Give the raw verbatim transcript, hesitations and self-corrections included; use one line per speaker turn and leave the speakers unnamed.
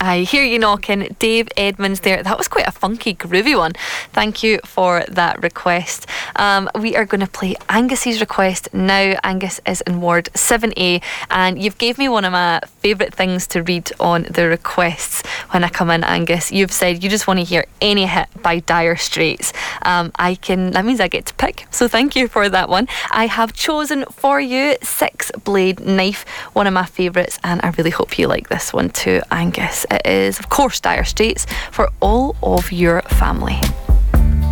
I Hear You Knocking, Dave Edmonds there. That was quite a funky, groovy one. Thank you for that request. Um, we are going to play Angus's request now. Angus is in Ward seven A, and you've gave me one of my favourite things to read on the requests when I come in, Angus. You've said you just want to hear any hit by Dire Straits. Um, I can, that means I get to pick, so thank you for that one. I have chosen for you Six Blade Knife, one of my favourites, and I really hope you like this one too, Angus. It is, of course, Dire Straits, For All of Your Family.